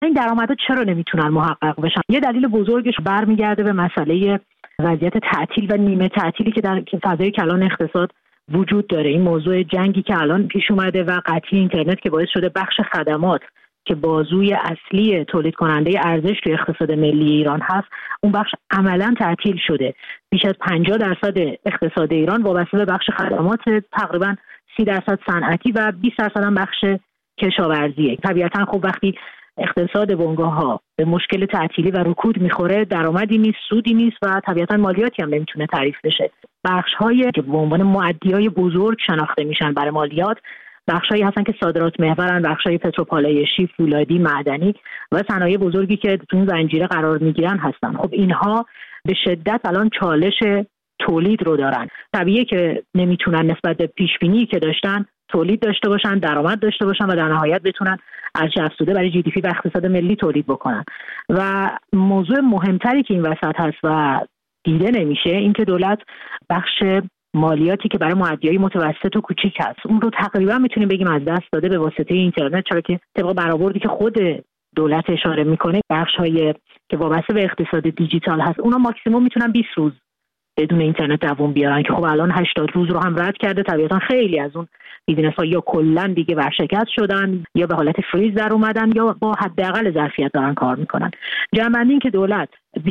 این درآمدها چرا نمیتونن محقق بشن؟ یه دلیل بزرگش برمیگرده به مسئله وضعیت تعطیل و نیمه تعطیلی که در فضای کلان اقتصاد وجود داره. این موضوع جنگی که الان پیش اومده و قطعی اینترنت که باعث شده بخش خدمات که بازوی اصلی تولید کننده ارزش توی اقتصاد ملی ایران هست، اون بخش عملاً تعطیل شده. بیش از 50% اقتصاد ایران وابسته به بخش خدمات، تقریباً 30% صنعتی و 20% هم بخش کشاورزیه. طبیعتاً خب وقتی اقتصاد بنگاه‌ها به مشکل تعطیلی و رکود میخوره، درآمدی نیست، سودی نیست و طبیعتاً مالیاتی هم نمیتونه تعریف بشه. بخش‌هایی که به عنوان مؤدیای بزرگ شناخته میشن برای مالیات، بخشایی هستن که صادرات محورن، بخشای پتروپالایشی، فولادی، معدنی و صنایع بزرگی که تو این زنجیره قرار میگیرن هستن. خب اینها به شدت الان چالش تولید رو دارن. طبیعیه که نمیتونن نسبت به پیشبینی که داشتن تولید داشته باشن، درآمد داشته باشن و در نهایت بتونن ارزش افزوده برای جی دی پی و اقتصاد ملی تولید بکنن. و موضوع مهمتری که این وسط هست و دیده نمیشه این که دولت بخش مالیاتی که برای مؤدیای متوسط و کوچیک هست اون رو تقریبا میتونیم بگیم از دست داده به واسطه اینترنت، چرا که طبق برآوردی که خود دولت اشاره میکنه بخش‌های که وابسته به اقتصاد دیجیتال هست اونا ماکسیمم میتونن 20 روز بدون اینترنت دوام بیارن که خب الان 80 روز رو هم رد کرده. طبیعتا خیلی از اون بیزینس‌ها یا کلاً دیگه ورشکست شدن یا به حالت فریز در اومدن یا با حداقل ظرفیت دارن کار میکنن. جمع‌بندی این که دولت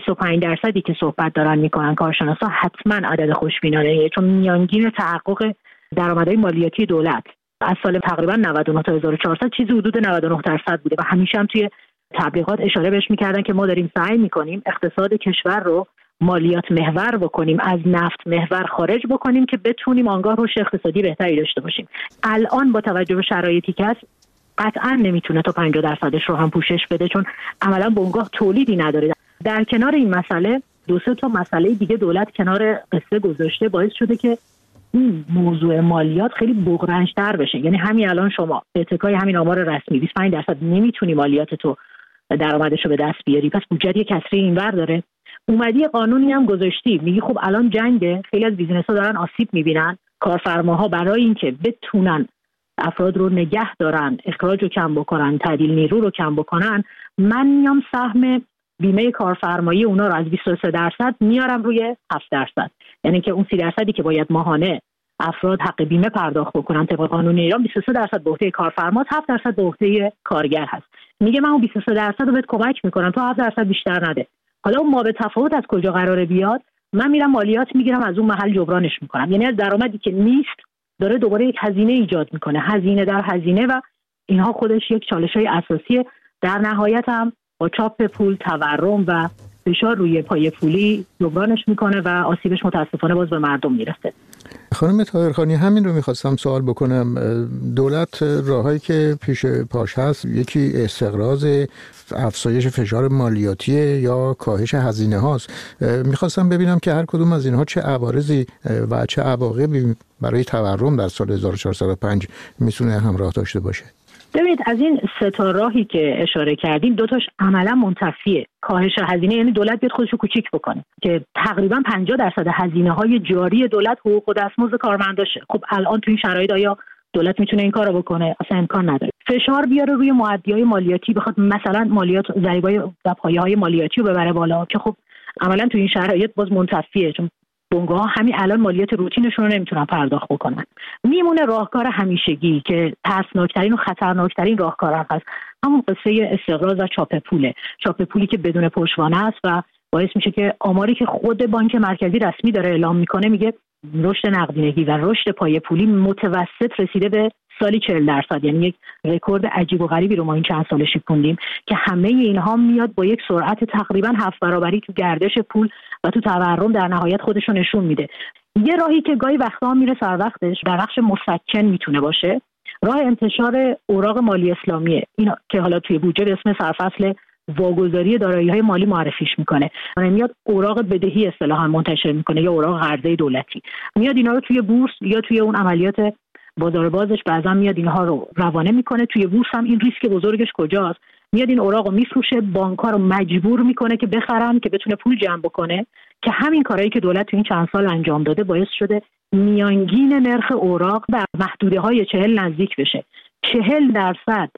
25% که صحبت دارن میکنن کارشناسا حتما عدد خوشبینانه، چون میانگین تحقق درآمدهای مالیاتی دولت از سال تقریبا 99 تا 1400 چیزی حدود 99% بوده و همیشه هم توی تبلیغات اشاره بهش میکردن که ما داریم سعی میکنیم اقتصاد کشور رو مالیات محور بکنیم، از نفت محور خارج بکنیم که بتونیم آنگاه رشد اقتصادی بهتری داشته باشیم. الان با توجه به شرایطی که هست قطعا نمیتونه تا 50% رو هم پوشش بده، چون عملا بنگاه تولیدی نداره. در کنار این مسئله 2-3 تا مسئله دیگه دولت کنار قصه گذاشته باعث شده که این موضوع مالیات خیلی بغرنج‌تر بشه. یعنی همین الان شما به اتکای همین آمار رسمی 25% نمیتونی مالیات تو درآمدش رو به دست بیاری، پس بودجه یک کسری اینور داره. اومدی قانونی هم گذاشتی، میگی خب الان جنگه، خیلی از بیزینس‌ها دارن آسیب میبینن، کارفرماها برای اینکه بتونن افراد رو نگه دارن، اخراج رو کم بکنن، تعدیل نیرو رو کم بکنن، من میام سهم بیمه کارفرمایی اونا رو از 23% میارم روی 7%. یعنی که اون 30% که باید ماهانه افراد حق بیمه پرداخت بکنن طبق قانون ایران، 23% به عهده کارفرما، 7% به عهده کارگر هست. میگه من اون 23% رو بهت کمک میکنم تو 7% بیشتر نده. حالا اون ما به تفاوت از کجا قراره بیاد؟ من میرم مالیات میگیرم از اون محل جبرانش میکنم. یعنی از درآمدی که نیست داره دوباره یک هزینه ایجاد میکنه، هزینه در هزینه، و اینها خودش یک چالش‌های اساسیه. در نهایت هم با چاپ پول، تورم و فشار روی پای پولی جبرانش میکنه و آسیبش متاسفانه باز به مردم میرسه. خانم طاهرخانی، همین رو میخواستم سوال بکنم. دولت راهایی که پیش پاش هست، یکی استقراض، افزایش فشار مالیاتی یا کاهش هزینه هاست. میخواستم ببینم که هر کدوم از اینها چه عوارضی و چه عواقبی برای تورم در سال 1405 میتونه همراه داشته باشه. ببینید از این 3 تا راهی که اشاره کردیم 2 تاش عملا منتفیه. کاهش هزینه یعنی دولت بیاد خودش رو کوچیک بکنه که تقریبا 50% هزینه‌های جاری دولت حقوق و دستمزد کارمنداشه. خب الان تو این شرایط آیا دولت میتونه این کارو بکنه؟ اصلا امکان نداره. فشار بیاره روی مؤدیای مالیاتی، بخواد مثلا مالیات ضریبای و پایه‌های مالیاتی رو ببره بالا که خب عملا تو این شرایط باز منتفیه، چون بنگاه‌ها همین الان مالیات روتینشون رو نمیتونن پرداخت بکنن. میمونه راهکار همیشگی که ترسناکترین و خطرناکترین راهکار هم هست، همون قصه استقراض و چاپ پوله. چاپ پولی که بدون پشتوانه است و باعث میشه که آماری که خود بانک مرکزی رسمی داره اعلام میکنه میگه رشد نقدینگی و رشد پای پولی متوسط رسیده به سالی 40%. یعنی یک رکورد عجیب و غریبی رو ما این چند سال شکوندیم که همه اینها میاد با یک سرعت تقریبا 7 برابری تو گردش پول و تو تورم در نهایت خودش رو نشون میده. یه راهی که گاهی وقتا میره سر وقتش در بخش مسکن میتونه باشه، راه انتشار اوراق مالی اسلامیه، این که حالا توی بودجه به اسم سرفصل واگذاری دارایی‌های مالی معرفیش میکنه. میاد اوراق بدهی اصطلاحاً منتشر میکنه یا اوراق قرضه دولتی، میاد اینا رو توی بورس یا توی اون عملیات بازار بازش بعضا میاد اینها رو روانه میکنه. توی بورس هم این ریسک بزرگش کجاست؟ میاد این اوراق رو میفروشه، بانک‌ها رو مجبور میکنه که بخرن که بتونه پول جمع بکنه، که همین کارهایی که دولت تو این چند سال انجام داده باعث شده میانگین نرخ اوراق به محدوده‌های 40 نزدیک بشه. 40%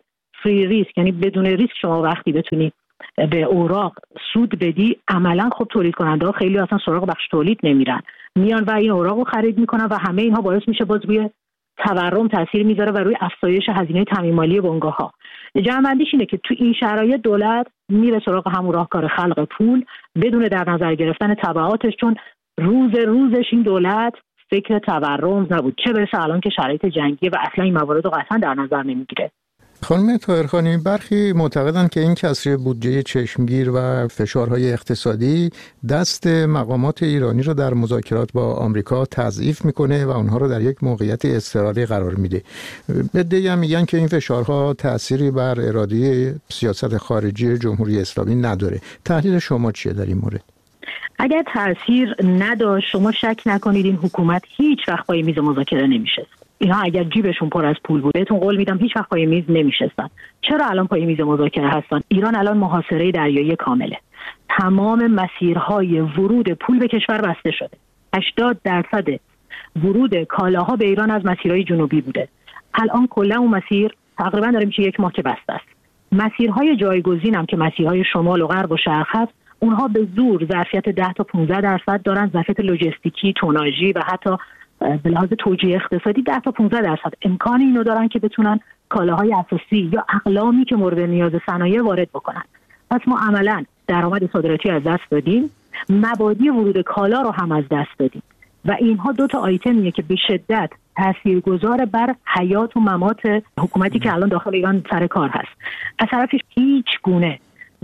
فری ریسک، یعنی بدون ریسک شما وقتی بتونی به اوراق سود بدی، عملا خب تولید کننده ها خیلی اصلا سراغ بخش تولید نمیرن، میان و این اوراق رو خرید میکنن و همه اینها باعث میشه باز روی تورم تاثیر میذاره و روی افزایش هزینه تامین مالی بنگاه ها. جمع‌بندیش اینه که تو این شرایط دولت میره سراغ همون راهکار خلق پول بدون در نظر گرفتن تبعاتش، چون روزش این دولت فکر تورم نبود، چه برسه الان که شرایط جنگی و اصلا این موارد رو قطعا در نظر نمیگیره. خانم طاهرخانی، برخی معتقدند که این کسری بودجه چشمگیر و فشارهای اقتصادی دست مقامات ایرانی را در مذاکرات با آمریکا تضعیف میکنه و آنها را در یک موقعیت اضطراری قرار میده. عده‌ای هم میگن که این فشارها تأثیری بر اراده سیاست خارجی جمهوری اسلامی نداره. تحلیل شما چیه در این مورد؟ اگر تأثیر نداشت، شما شک نکنید این حکومت هیچ وقت پای میز مذاکره نمیشه. اینها اگر جیبشون پر از پول بود، بهتون قول میدم هیچ وقت پای میز نمیشستن. چرا الان پای میز مذاکره هستن؟ ایران الان محاصره دریایی کامله. تمام مسیرهای ورود پول به کشور بسته شده. 80% ورود کالاها به ایران از مسیرهای جنوبی بوده. الان کلا اون مسیر تقریبا داره میشه 1 ماه که بسته است. مسیرهای جایگزین هم که مسیرهای شمال و غرب و شرق هست، اونها به زور ظرفیت 10 تا 15% دارن، ظرفیت لوجستیکی، توناژی و حتی به لحاظ توجیه اقتصادی 10 تا 15% امکان اینو دارن که بتونن کالاهای اساسی یا اقلامی که مورد نیاز صنایع وارد بکنن. پس ما عملاً درآمد صادراتی از دست دادیم، مبادی ورود کالا رو هم از دست دادیم و اینها 2 تا آیتمیه که به شدت تاثیرگذار بر حیات و ممات حکومتی که الان داخل ایران سر کار هست. از طرفش هیچ گونه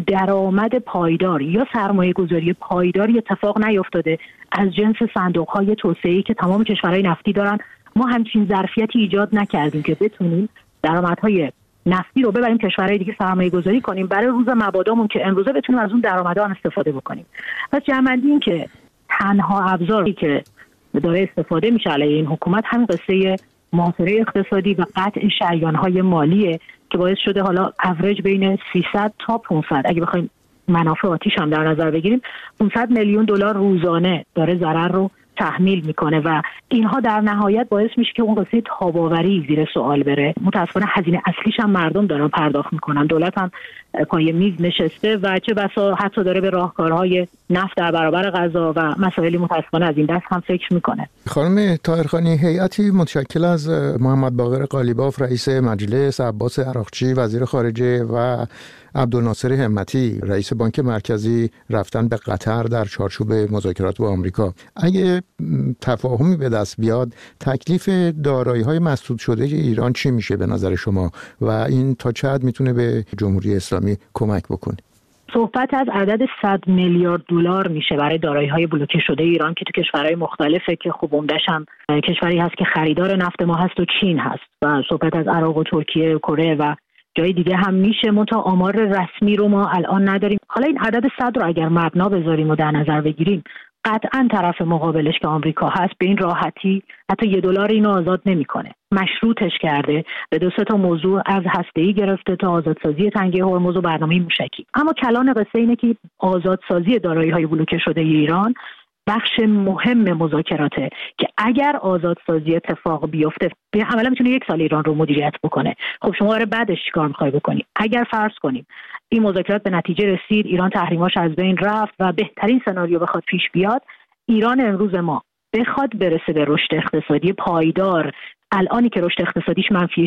درآمد پایدار یا سرمایه گذاری پایداری اتفاق نیفتاده از جنس صندوق‌های توسعه‌ای که تمام کشورهای نفتی دارن. ما همچین ظرفیتی ایجاد نکردیم که بتونیم درآمدهای نفتی رو ببریم کشورهای دیگه سرمایه گذاری کنیم برای روز مبادامون که امروزه بتونیم از اون درآمدها استفاده بکنیم. پس جمع‌بندی این که تنها ابزاری که داره استفاده میشه علیه این حکومت همین قصه محاصره اقتصادی و قطع شریان‌های مالیه که باعث شده حالا اوریج بین 300 تا 500 اگه بخوایم منافع آتیش هم در نظر بگیریم 500 میلیون دلار روزانه داره ضرر رو تحمیل میکنه و اینها در نهایت باعث میشه که اون قصه تاباوری زیر سوال بره. متاسفانه هزینه اصلیش هم مردم دارن پرداخت میکنن. دولت هم پای میز نشسته و چه بسا حتی داره به راهکارهای نفت در برابر غذا و مسائلی متاسفانه از این دست هم فکر میکنه. خانم طاهرخانی، هیئتی متشکل از محمد باقر قالیباف رئیس مجلس، عباس عراقچی وزیر خارجه و عبدالناصر همتی رئیس بانک مرکزی رفتن به قطر در چارچوب مذاکرات با آمریکا. اگه تفاهمی به دست بیاد، تکلیف دارایی‌های مسدود شده ایران چی میشه به نظر شما و این تا چه حد میتونه به جمهوری اسلامی کمک بکنه؟ صحبت از عدد 100 میلیارد دلار میشه برای دارایی‌های بلوکه شده ایران که تو کشورهای مختلفه که خب عمده‌اش هم کشوری هست که خریدار نفت ما هست و چین هست و صحبت از عراق و ترکیه و کره و جای دیگه هم میشه. منتها آمار رسمی رو ما الان نداریم. حالا این عدد 100 رو اگر مبنا بذاریم و در نظر بگیریم، قطعاً طرف مقابلش که آمریکا هست به این راحتی حتی $1 اینو آزاد نمیکنه. مشروطش کرده به 2 تا موضوع از هسته‌ای گرفته تا آزادسازی تنگه هرمز و برنامه موشکی. اما کلان قصه اینه که آزادسازی دارایی‌های بلوکه شده ایران بخش مهم مذاکراته که اگر آزادسازی اتفاق بیفته عملا میتونه 1 سال ایران رو مدیریت بکنه. خب شما برای بعدش چیکار می‌خوای بکنی؟ اگر فرض کنیم این مذاکرات به نتیجه رسید، ایران تحریماش از بین رفت و بهترین سناریو بخواد پیش بیاد، ایران امروز ما بخواد برسه به رشد اقتصادی پایدار، الانی که رشد اقتصادیش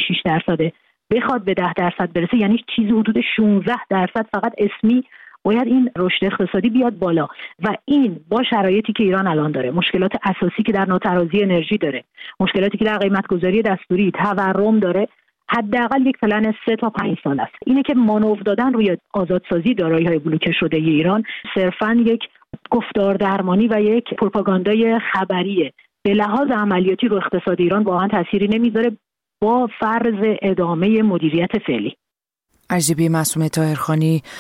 -6%، بخواد به 10% برسه، یعنی چیزی حدود 16% فقط اسمی باید این رشد اقتصادی بیاد بالا و این با شرایطی که ایران الان داره، مشکلات اساسی که در ناترازی انرژی داره، مشکلاتی که در قیمت‌گذاری دستوری، تورم داره، حداقل یک پلن 3 تا 5 سال است. اینه که مانور دادن روی آزادسازی دارایی‌های بلوکه شده ایران صرفاً یک گفتار درمانی و یک پروپاگاندای خبریه. به لحاظ عملیاتی رو اقتصاد ایران واقعا تأثیری نمیذاره با فرض ادامه مدیریت فعلی. عجیبی معصومه طاهرخانی،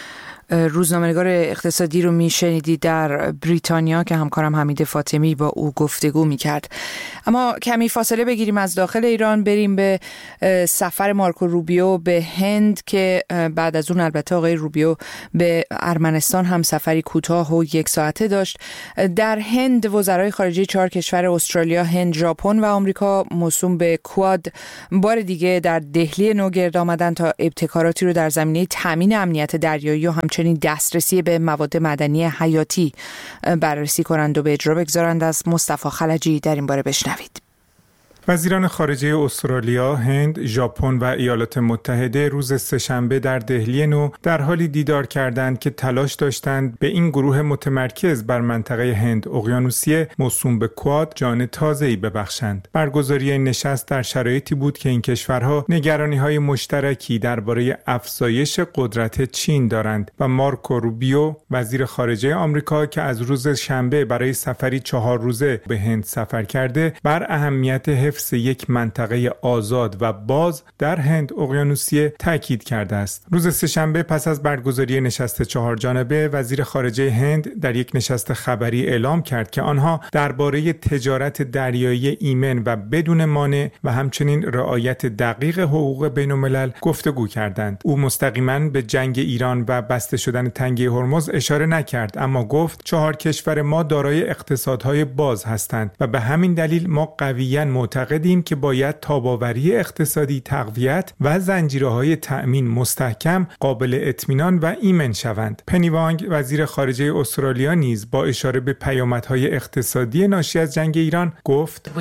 روزنامه‌نگار اقتصادی رو میشنیدید در بریتانیا که همکارم حمید فاطمی با او گفتگو میکرد. اما کمی فاصله بگیریم از داخل ایران، بریم به سفر مارکو روبیو به هند که بعد از اون البته آقای روبیو به ارمنستان هم سفری کوتاه و 1 ساعته داشت. در هند وزرای خارجه 4 کشور استرالیا، هند، ژاپن و آمریکا موسوم به کواد بار دیگه در دهلی نو گرد آمدن تا ابتکاراتی رو در زمینه تامین امنیت دریایی و همچنین دسترسی به مواد معدنی حیاتی بررسی کنند و به اجرا بگذارند. از مصطفی خلجی در این باره بشنوید. وزیران خارجه استرالیا، هند، ژاپن و ایالات متحده روز سه‌شنبه در دهلی نو در حالی دیدار کردند که تلاش داشتند به این گروه متمرکز بر منطقه هند اقیانوسیه موسوم به کواد جان تازه‌ای ببخشند. برگزاری این نشست در شرایطی بود که این کشورها نگرانی‌های مشترکی درباره افزایش قدرت چین دارند و مارکو روبیو، وزیر خارجه آمریکا که از روز شنبه برای سفری 4 روزه به هند سفر کرده، بر اهمیت حفظ یک منطقه آزاد و باز در هند اقیانوسیه تاکید کرده است. روز سه‌شنبه پس از برگزاری نشست 4 جانبه، وزیر خارجه هند در یک نشست خبری اعلام کرد که آنها درباره تجارت دریایی ایمن و بدون مانع و همچنین رعایت دقیق حقوق بین‌الملل گفتگو کردند. او مستقیما به جنگ ایران و بسته شدن تنگه هرمز اشاره نکرد، اما گفت 4 کشور ما دارای اقتصادهای باز هستند و به همین دلیل ما قویاً معتقدیم که باید تاباوری اقتصادی تقویت و زنجیره‌های تأمین مستحکم، قابل اطمینان و ایمن شوند. پنی وانگ، وزیر خارجه استرالیا، نیز با اشاره به پیامدهای اقتصادی ناشی از جنگ ایران گفت: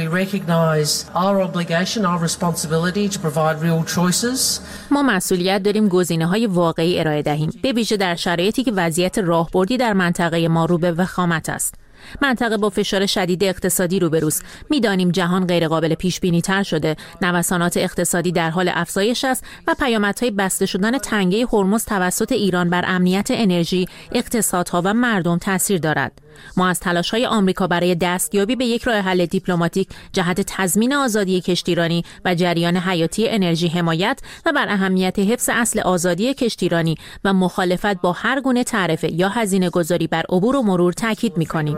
ما مسئولیت داریم گزینه‌های واقعی ارائه دهیم، به ویژه در شرایطی که وضعیت راهبردی در منطقه ما رو به وخامت است. منطقه با فشار شدید اقتصادی روبروست. می‌دانیم جهان غیرقابل پیش‌بینی تر شده، نوسانات اقتصادی در حال افزایش است و پیامدهای بسته شدن تنگه هرمز توسط ایران بر امنیت انرژی، اقتصادها و مردم تاثیر دارد. ما از تلاش‌های آمریکا برای دستیابی به یک راه حل دیپلماتیک جهت تضمین آزادی کشتیرانی و جریان حیاتی انرژی حمایت و بر اهمیت حفظ اصل آزادی کشتیرانی و مخالفت با هر گونه تعرفه یا هزینه‌گذاری بر عبور و مرور تاکید می‌کنیم.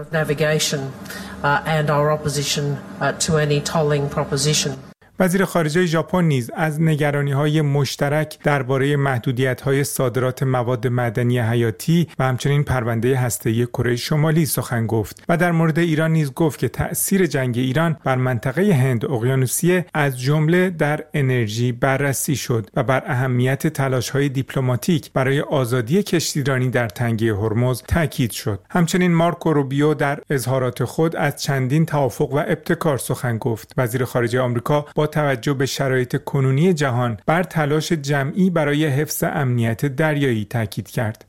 وزیر خارجه ژاپن نیز از نگرانی‌های مشترک درباره محدودیت‌های صادرات مواد معدنی حیاتی و همچنین پرونده هسته‌ای کره شمالی سخن گفت و در مورد ایران نیز گفت که تأثیر جنگ ایران بر منطقه هند اقیانوسیه از جمله در انرژی بررسی شد و بر اهمیت تلاش‌های دیپلماتیک برای آزادی کشتیرانی در تنگه هرمز تاکید شد. همچنین مارکو روبیو در اظهارات خود از چندین توافق و ابتکار سخن گفت. وزیر خارجه آمریکا با توجه به شرایط کنونی جهان بر تلاش جمعی برای حفظ امنیت دریایی تاکید کرد.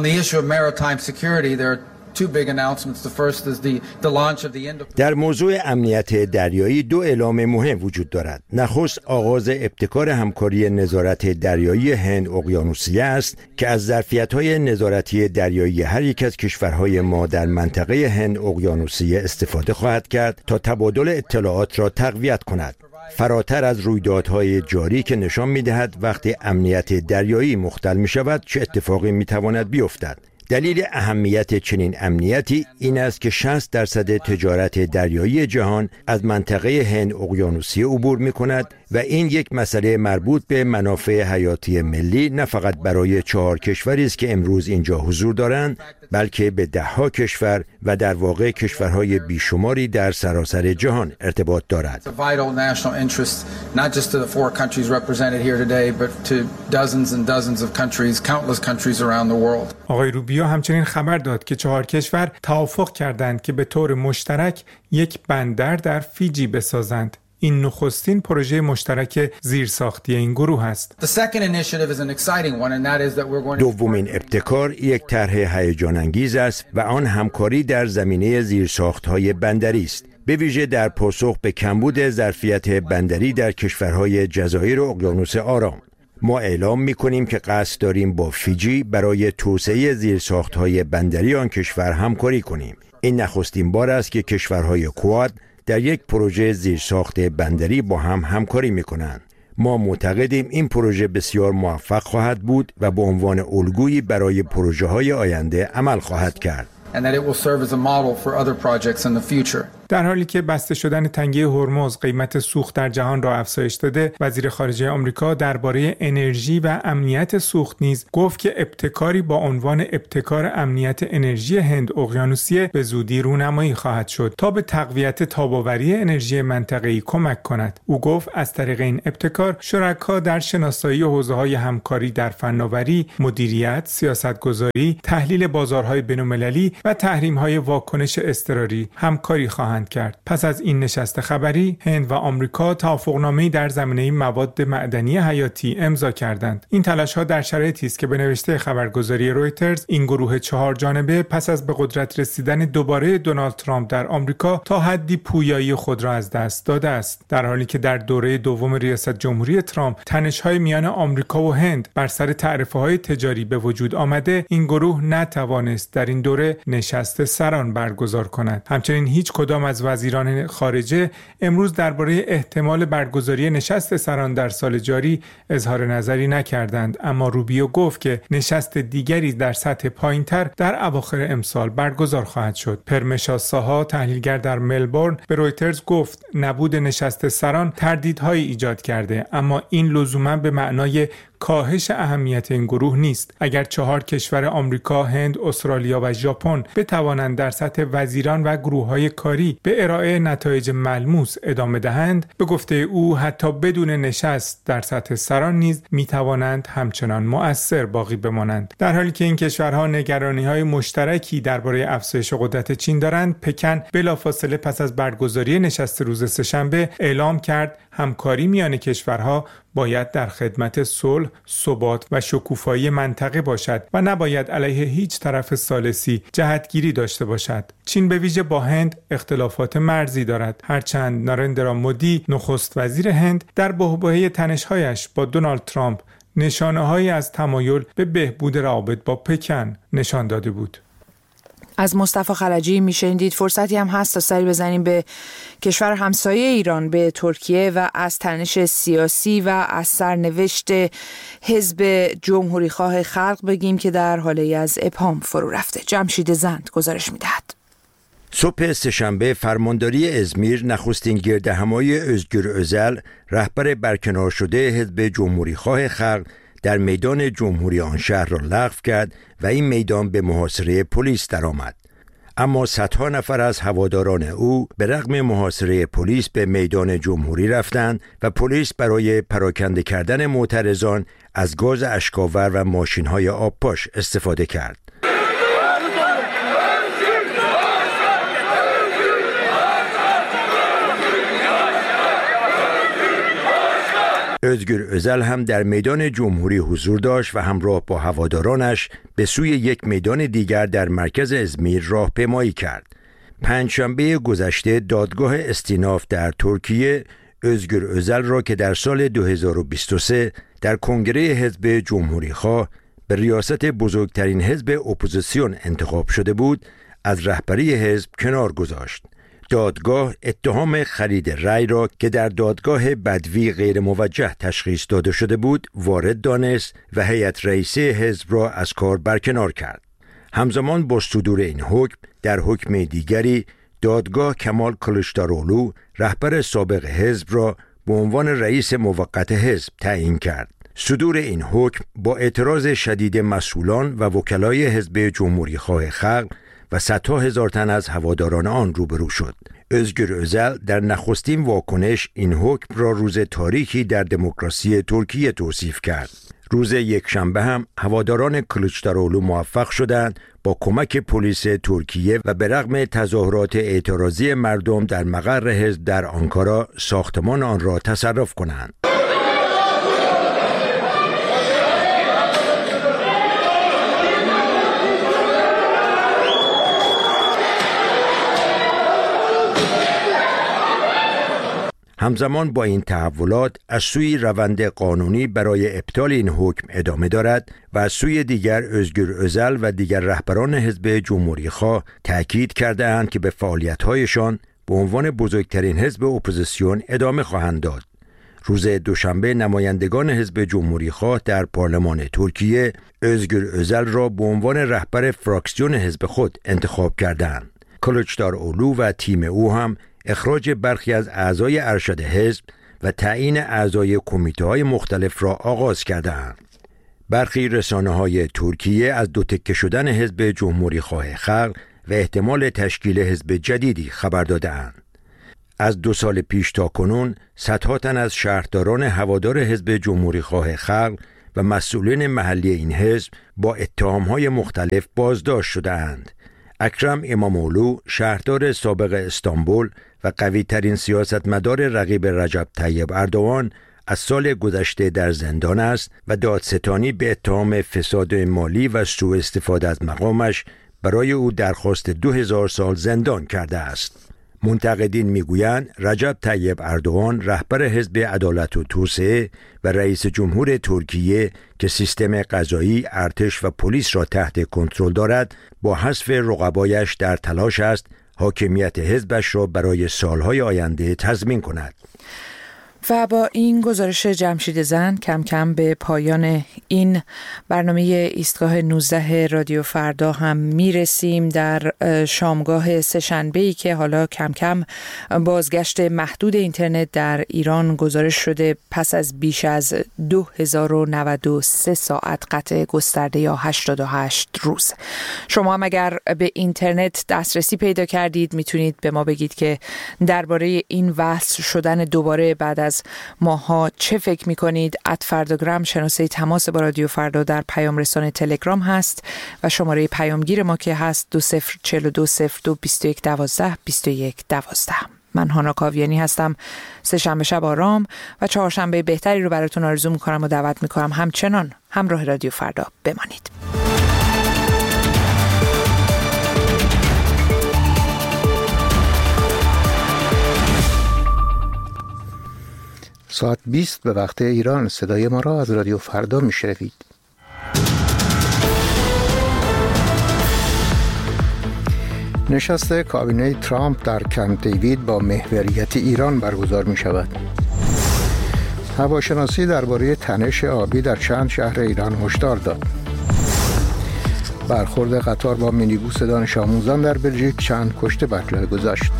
در موضوع امنیت دریایی 2 اعلام مهم وجود دارد. نخست آغاز ابتکار همکاری نظارت دریایی هند اقیانوسیه است که از ظرفیت‌های نظارتی دریایی هر یک از کشورهای ما در منطقه هند اقیانوسیه استفاده خواهد کرد تا تبادل اطلاعات را تقویت کند، فراتر از رویدادهای جاری که نشان می‌دهد وقتی امنیت دریایی مختل می‌شود چه اتفاقی می‌تواند بیفتد. دلیل اهمیت چنین امنیتی این است که 60% تجارت دریایی جهان از منطقه هند اقیانوسیه عبور می‌کند و این یک مسئله مربوط به منافع حیاتی ملی نه فقط برای 4 کشوری است که امروز اینجا حضور دارند، بلکه به 10 کشور و در واقع کشورهای بیشماری در سراسر جهان ارتباط دارد. آقای روبیو همچنین خبر داد که 4 کشور توافق کردند که به طور مشترک یک بندر در فیجی بسازند. این نخستین پروژه مشترک زیرساختی این گروه است. دومین ابتکار یک طرح هیجان انگیز است و آن همکاری در زمینه زیرساخت‌های بندری است، به ویژه در پاسخ به کمبود ظرفیت بندری در کشورهای جزایر اقیانوس آرام. ما اعلام می‌کنیم که قصد داریم با فیجی برای توسعه زیرساخت‌های بندری آن کشور همکاری کنیم. این نخستین بار است که کشورهای کواد در یک پروژه زیرساخت بندری با هم همکاری می‌کنند. ما معتقدیم این پروژه بسیار موفق خواهد بود و به عنوان الگویی برای پروژه‌های آینده عمل خواهد کرد. And that it will serve as a model for other projects in the future. در حالی که بسته شدن تنگه هرمز قیمت سوخت در جهان را افزایش داده، وزیر خارجه آمریکا درباره انرژی و امنیت سوخت نیز گفت که ابتکاری با عنوان ابتکار امنیت انرژی هند اقیانوسیه به زودی رونمایی خواهد شد تا به تقویت تاب‌آوری انرژی منطقه‌ای کمک کند. او گفت از طریق این ابتکار شرکا در شناسایی حوزه‌های همکاری در فناوری، مدیریت، سیاستگذاری، تحلیل بازارهای بین‌المللی و تحریم‌های واکنش اضطراری همکاری خواهند کرد. پس از این نشست خبری، هند و آمریکا توافقنامه‌ای در زمینه مواد معدنی حیاتی امضا کردند. این تلاش‌ها در شرایطی است که به نوشته خبرگزاری رویترز این گروه 4 جانبه پس از به قدرت رسیدن دوباره دونالد ترامپ در آمریکا تا حدی پویایی خود را از دست داده است. در حالی که در دوره دوم ریاست جمهوری ترامپ تنش‌های میان آمریکا و هند بر سر تعرفه‌های تجاری به وجود آمده، این گروه نتوانست در این دوره نشست سران برگزار کند. همچنین هیچ کدام از وزیران خارجه امروز درباره احتمال برگزاری نشست سران در سال جاری اظهار نظری نکردند، اما روبیو گفت که نشست دیگری در سطح پایین‌تر در اواخر امسال برگزار خواهد شد. پرمشا ساها، تحلیلگر در ملبورن، به رویترز گفت نبود نشست سران تردیدهایی ایجاد کرده، اما این لزوما به معنای کاهش اهمیت این گروه نیست. اگر 4 کشور آمریکا، هند، استرالیا و ژاپن بتوانند در سطح وزیران و گروه‌های کاری به ارائه نتایج ملموس ادامه دهند، به گفته او حتی بدون نشست در سطح سران نیز میتوانند همچنان مؤثر باقی بمانند. در حالی که این کشورها نگرانی‌های مشترکی درباره افزایش قدرت چین دارند، پکن بلافاصله پس از برگزاری نشست روز سه‌شنبه اعلام کرد همکاری میان کشورها باید در خدمت صلح، ثبات و شکوفایی منطقه باشد و نباید علیه هیچ طرف ثالثی جهتگیری داشته باشد. چین به ویژه با هند اختلافات مرزی دارد، هرچند نارندرا مودی نخست وزیر هند در بحبوحه تنش‌هایش با دونالد ترامپ نشانه‌هایی از تمایل به بهبود روابط با پکن نشان داده بود. از مصطفی خلجی میشنیدید. فرصتی هم هست تا سری بزنیم به کشور همسایه ایران، به ترکیه، و از تنش سیاسی و از سرنوشت حزب جمهوری خواه خلق بگیم که در حاله از ابهام فرو رفته. جمشید زند گزارش میدهد. صبح سه‌شنبه فرمانداری ازمیر نخستین گردهمایی özgür özel، رهبر برکنار شده حزب جمهوری خواه خلق، در میدان جمهوری آن شهر را لغو کرد و این میدان به محاصره پلیس درآمد. اما صدها نفر از هواداران او به رغم محاصره پلیس به میدان جمهوری رفتند و پلیس برای پراکنده کردن معترضان از گاز اشک‌آور و ماشین‌های آبپاش استفاده کرد. özgür özel هم در میدان جمهوری حضور داشت و همراه با هوادارانش به سوی یک میدان دیگر در مرکز ازمیر راهپیمایی کرد. پنجشنبه گذشته دادگاه استیناف در ترکیه özgür özel را که در سال 2023 در کنگره حزب جمهوری خواه به ریاست بزرگترین حزب اپوزیسیون انتخاب شده بود، از رهبری حزب کنار گذاشت. دادگاه اتهام خرید رأی را که در دادگاه بدوی غیر موجه تشخیص داده شده بود وارد دانست و هیئت رئیسه حزب را از کار برکنار کرد. همزمان با صدور این حکم، در حکم دیگری دادگاه کمال کلیچدارولو، رهبر سابق حزب را به عنوان رئیس موقت حزب تعیین کرد. صدور این حکم با اعتراض شدید مسئولان و وکلای حزب جمهوری خواه خلق و صدها هزار تن از هواداران آن روبرو شد. özgür özel در نخستین واکنش این حکم را روز تاریخی در دموکراسی ترکیه توصیف کرد. روز یکشنبه هم هواداران کلیچدارولو موفق شدند با کمک پلیس ترکیه و به رغم تظاهرات اعتراضی مردم در مقر حزب در آنکارا ساختمان آن را تصرف کنند. همزمان با این تحولات از سوی روند قانونی برای ابطال این حکم ادامه دارد و از سوی دیگر özgür özel و دیگر رهبران حزب جمهوری خواه تأکید کرده اند که به فعالیت‌هایشان به عنوان بزرگترین حزب اپوزیسیون ادامه خواهند داد. روز دوشنبه نمایندگان حزب جمهوریخواه در پارلمان ترکیه özgür özel را به عنوان رهبر فراکسیون حزب خود انتخاب کردند. کلچداراولو و تیم او هم اخراج برخی از اعضای ارشد حزب و تعیین اعضای کمیته‌های مختلف را آغاز کردند. برخی رسانه‌های ترکیه از دو تکه شدن حزب جمهوریخواه خلق و احتمال تشکیل حزب جدیدی خبر دادند. از 2 سال پیش تا کنون صدها تن از شهرداران هوادار حزب جمهوریخواه خلق و مسئولین محلی این حزب با اتهام‌های مختلف بازداشت شده‌اند. اکرم اماموغلو شهردار سابق استانبول و قوی‌ترین سیاستمدار رقیب رجب طیب اردوغان از سال گذشته در زندان است و دادستانی به اتهام فساد مالی و سوء استفاده از مقامش برای او درخواست 2000 سال زندان کرده است. منتقدین میگویند رجب طیب اردوغان رهبر حزب عدالت و توسعه و رئیس جمهور ترکیه که سیستم قضایی، ارتش و پلیس را تحت کنترل دارد، با حذف رقبایش در تلاش است حاکمیت حزبش را برای سالهای آینده تضمین کند. و با این گزارش جمشید زند کم کم به پایان این برنامه ایستگاه 19 رادیو فردا هم میرسیم در شامگاه سه‌شنبه‌ای که حالا کم کم بازگشت محدود اینترنت در ایران گزارش شده پس از بیش از 2093 ساعت قطع گسترده یا 88 روز. شما هم اگر به اینترنت دسترسی پیدا کردید میتونید به ما بگید که درباره این وصل شدن دوباره بعد از ماها چه فکر میکنید؟ @فرداگرام شناسه تماس با رادیو فردا در پیام رسانه تلگرام هست و شماره پیامگیر ما که هست 2042022112. من هانا کاویانی هستم. سه‌شنبه شب آرام و چهارشنبه بهتری رو براتون آرزو میکنم و دعوت میکنم همچنان همراه رادیو فردا بمانید. ساعت 20 به وقت ایران. صدای ما را از رادیو فردا میشنوید. نشست کابینه ترامپ در کمپ دیوید با محوریت ایران برگزار می شود. هواشناسی درباره تنش آبی در چند شهر ایران هشدار داد. برخورد قطار با مینیبوس دانش آموزان در بلژیک چند کشته بر جای گذاشت.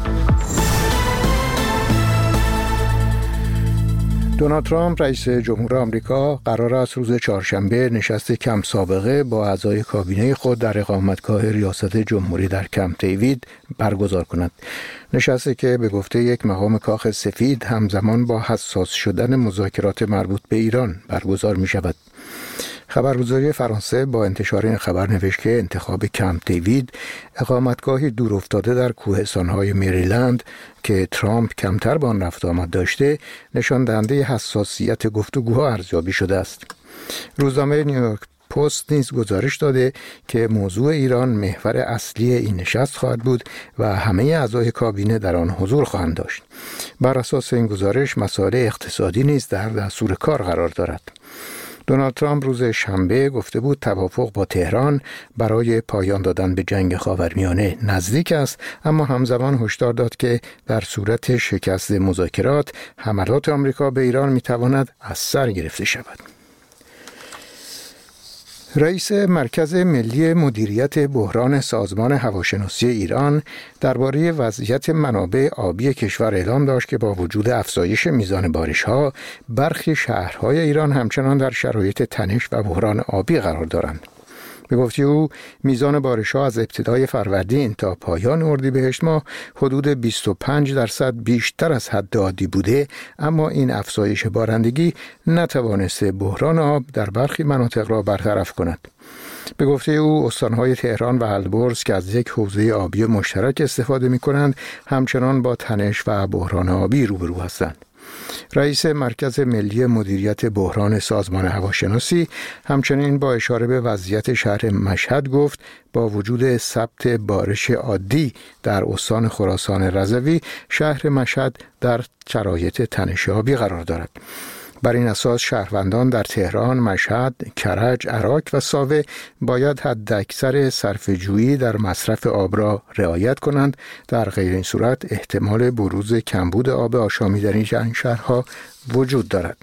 دونالد ترامپ رئیس جمهور آمریکا قرار است روز چهارشنبه نشست کم سابقه با اعضای کابینه خود در اقامتگاه ریاست جمهوری در کمپ دیوید برگزار کند. نشستی که به گفته یک مقام کاخ سفید همزمان با حساس شدن مذاکرات مربوط به ایران برگزار می شود. خبرگزاری فرانسه با انتشار این خبر نوشت که انتخاب کمپ دیوید، اقامتگاهی دور افتاده در کوهستان‌های مریلند که ترامپ کمتر با آن رفت آمد داشته، نشان دهنده حساسیت گفتگوها ارزیابی شده است. روزنامه نیویورک پست نیز گزارش داده که موضوع ایران محور اصلی این نشست خواهد بود و همه اعضای کابینه در آن حضور خواهند داشت. بر اساس این گزارش مسائل اقتصادی نیز در دستور کار قرار دارد. دونالد ترامپ روز شنبه گفته بود توافق با تهران برای پایان دادن به جنگ خاورمیانه نزدیک است، اما همزمان هشدار داد که در صورت شکست مذاکرات حملات آمریکا به ایران میتواند از سر گرفته شود. رئیس مرکز ملی مدیریت بحران سازمان هواشناسی ایران درباره وضعیت منابع آبی کشور اعلام داشت که با وجود افزایش میزان بارش‌ها، برخی شهرهای ایران همچنان در شرایط تنش و بحران آبی قرار دارند. به گفته او میزان بارش‌ها از ابتدای فروردین تا پایان اردیبهشت ماه حدود 25% بیشتر از حد عادی بوده، اما این افزایش بارندگی نتوانسته بحران آب در برخی مناطق را برطرف کند. به گفته او استان‌های تهران و البرز که از یک حوزه آبی مشترک استفاده می‌کنند همچنان با تنش و بحران آبی روبرو هستند. رئیس مرکز ملی مدیریت بحران سازمان هواشناسی همچنین با اشاره به وضعیت شهر مشهد گفت با وجود ثبت بارش عادی در استان خراسان رضوی، شهر مشهد در شرایط تنش آبی قرار دارد. بر این اساس شهروندان در تهران، مشهد، کرج، عراق و ساوه باید حداکثر صرفه‌جویی در مصرف آب را رعایت کنند. در غیر این صورت احتمال بروز کمبود آب آشامی در این شهرها وجود دارد.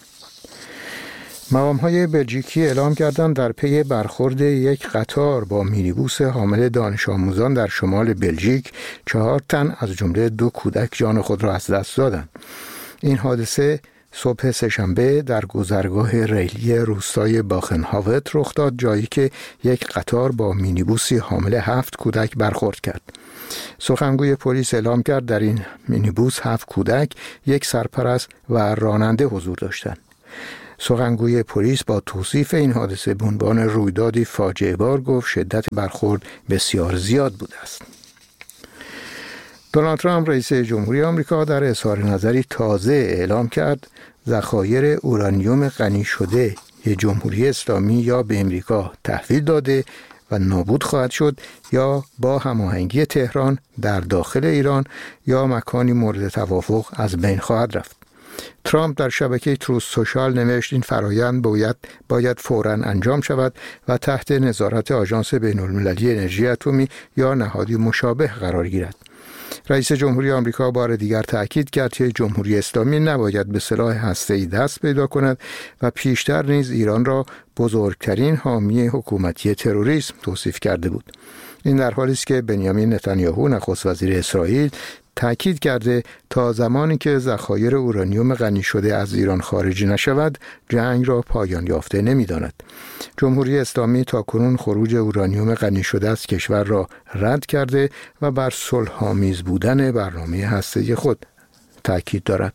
مقام‌های بلژیکی اعلام کردند در پی برخورد یک قطار با مینیبوس حامل دانش آموزان در شمال بلژیک 4 تن از جمله 2 کودک جان خود را از دست دادند. این حادثه صبح سه‌شنبه در گذرگاه ریلی روستای باخنهاوت رخ داد، جایی که یک قطار با مینیبوسی حامل 7 کودک برخورد کرد. سخنگوی پلیس اعلام کرد در این مینیبوس 7 کودک، یک سرپرست و راننده حضور داشتند. سخنگوی پلیس با توصیف این حادثه به عنوان رویدادی فاجعه بار گفت شدت برخورد بسیار زیاد بوده است. دونالد ترامپ رئیس جمهوری آمریکا در اظهار نظری تازه اعلام کرد ذخایر اورانیوم غنی شده جمهوری اسلامی یا به آمریکا تحویل داده و نابود خواهد شد یا با هماهنگی تهران در داخل ایران یا مکانی مورد توافق از بین خواهد رفت. ترامپ در شبکه تروث سوشال نوشت این فرایند باید فوراً انجام شود و تحت نظارت آژانس بین‌المللی انرژی اتمی یا نهادی مشابه قرار گیرد. رئیس جمهوری آمریکا بار دیگر تأکید کرد که جمهوری اسلامی نباید به سلاح هسته‌ای دست پیدا کند و پیشتر نیز ایران را بزرگترین حامی حکومتی تروریسم توصیف کرده بود. این در حالی است که بنیامین نتانیاهو نخست وزیر اسرائیل تأکید کرده تا زمانی که ذخایر اورانیوم غنی شده از ایران خارج نشود جنگ را پایان یافته نمی‌داند. جمهوری اسلامی تاکنون خروج اورانیوم غنی شده از کشور را رد کرده و بر صلح‌آمیز بودن برنامه هسته‌ای خود تأکید دارد.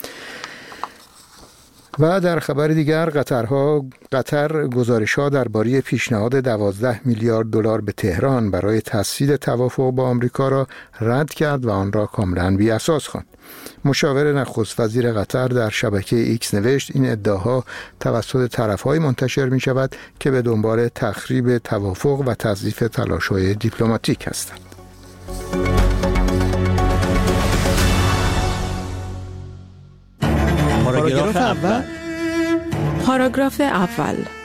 و در خبر دیگر قطر گزارش‌ها درباره پیشنهاد 12 میلیارد دلار به تهران برای تسهیل توافق با آمریکا را رد کرد و آن را کاملاً بی‌اساس خواند. مشاور نخست وزیر قطر در شبکه ایکس نوشت این ادعاها توسط طرف‌های منتشر می‌شود که به دنبال تخریب توافق و تضعیف تلاش‌های دیپلماتیک هستند. پاراگراف اول